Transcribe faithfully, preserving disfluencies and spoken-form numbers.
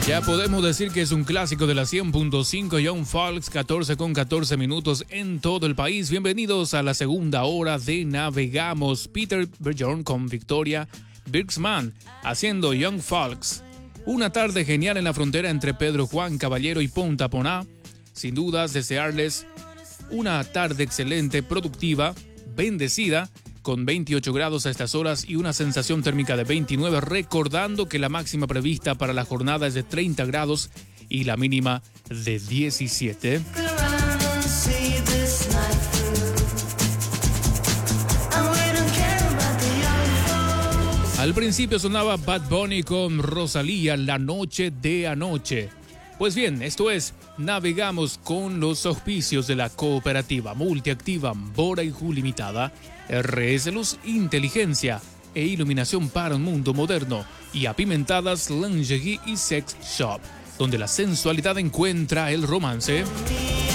Ya podemos decir que es un clásico de la cien punto cinco. Young Folks, catorce con catorce minutos en todo el país. Bienvenidos a la segunda hora de Navegamos. Peter Bjorn con Victoria Birksman haciendo Young Folks. Una tarde genial en la frontera entre Pedro Juan Caballero y Punta Poná. Sin dudas, desearles una tarde excelente, productiva, bendecida, con veintiocho grados a estas horas y una sensación térmica de veintinueve, recordando que la máxima prevista para la jornada es de treinta grados y la mínima de diecisiete. Al principio sonaba Bad Bunny con Rosalía, La Noche de Anoche. Pues bien, esto es Navegamos con los auspicios de la cooperativa multiactiva Bora y Ju Limitada, R S Luz Inteligencia e Iluminación para un Mundo Moderno y Apimentadas Lingerie y Sex Shop, donde la sensualidad encuentra el romance.